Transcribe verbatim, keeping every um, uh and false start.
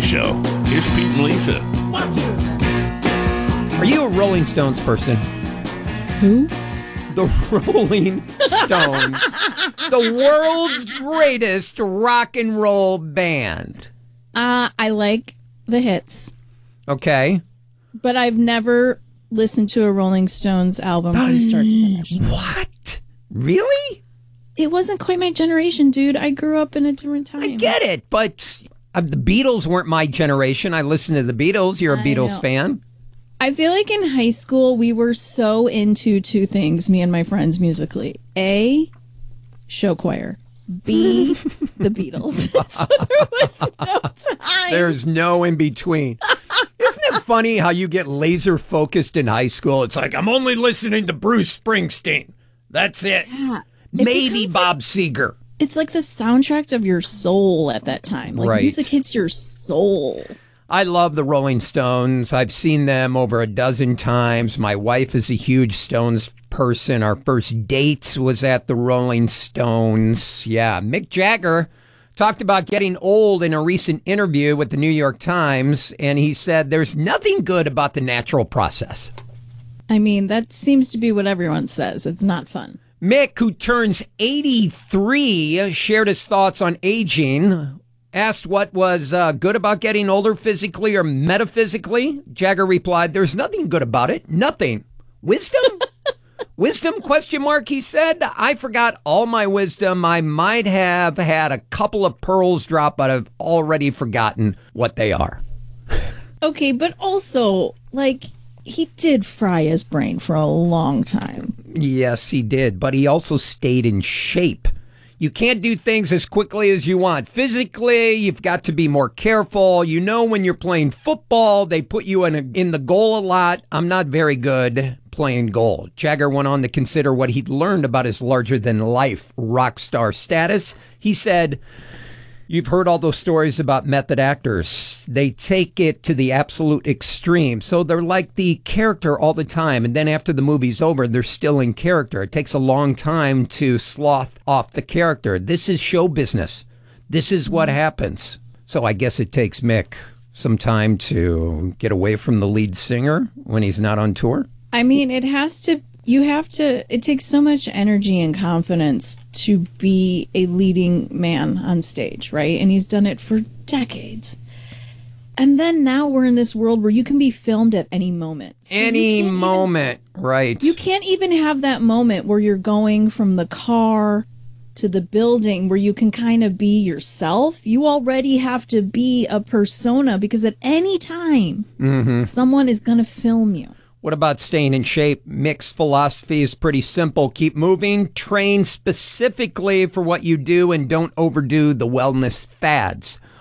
Show. Here's Pete and Lisa. Are you a Rolling Stones person? Who? The Rolling Stones. The world's greatest rock and roll band. Uh, I like the hits, Okay. but I've never listened to a Rolling Stones album from start to finish. What? Really? It wasn't quite my generation, dude. I grew up in a different time. I get it, but uh, the Beatles weren't my generation. I listened to the Beatles. You're a I Beatles know. fan. I feel like in high school, we were so into two things, me and my friends musically. A, show choir. B, the Beatles. So there was no time. There's no in between. Isn't it funny how you get laser focused in high school? It's like, I'm only listening to Bruce Springsteen. That's it. Yeah. It Maybe becomes Bob Seger. It's like the soundtrack of your soul at that time. Like Right. music hits your soul. I love the Rolling Stones. I've seen them over a dozen times. My wife is a huge Stones person. Our first date was at the Rolling Stones. Yeah, Mick Jagger talked about getting old in a recent interview with the New York Times, and he said there's nothing good about the natural process. I mean, that seems to be what everyone says. It's not fun. Mick, who turns eighty-three, shared his thoughts on aging. Asked what was uh, good about getting older physically or metaphysically. Jagger replied, there's nothing good about it. Nothing. Wisdom? Wisdom, question mark, he said. I forgot all my wisdom. I might have had a couple of pearls drop, but I've already forgotten what they are. Okay, but also, like, he did fry his brain for a long time. Yes, he did, but he also stayed in shape. You can't do things as quickly as you want. Physically, you've got to be more careful. You know, when you're playing football, they put you in a, in the goal a lot. I'm not very good playing goal. Jagger went on to consider what he'd learned about his larger-than-life rock star status. He said, you've heard all those stories about method actors. They take it to the absolute extreme. So they're like the character all the time. And then after the movie's over, they're still in character. It takes a long time to slough off the character. This is show business. This is what happens. So I guess it takes Mick some time to get away from the lead singer when he's not on tour. I mean, it has to, you have to, it takes so much energy and confidence to be a leading man on stage, right? And he's done it for decades. And then now we're in this world where you can be filmed at any moment. So Any you can't moment, right. Even, you can't even have that moment where you're going from the car to the building where you can kind of be yourself. You already have to be a persona because at any time, Mm-hmm. someone is going to film you. What about staying in shape? Mick's philosophy is pretty simple. Keep moving, train specifically for what you do, and don't overdo the wellness fads.